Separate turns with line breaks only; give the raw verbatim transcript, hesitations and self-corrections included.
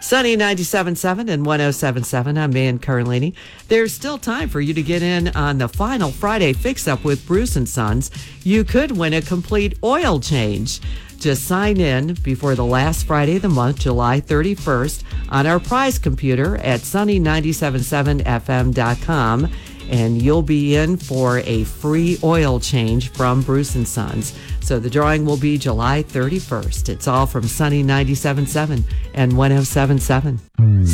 Sunny ninety-seven point seven and one oh seven point seven. I'm Ann Carlini. There's still time for you to get in on the final Friday fix-up with Bruce and Sons. You could win a complete oil change. Just sign in before the last Friday of the month, July thirty-first, on our prize computer at sunny nine seven seven f m dot com, and you'll be in for a free oil change from Bruce and Sons. So the drawing will be July thirty-first. It's all from Sunny ninety-seven point seven and one oh seven point seven.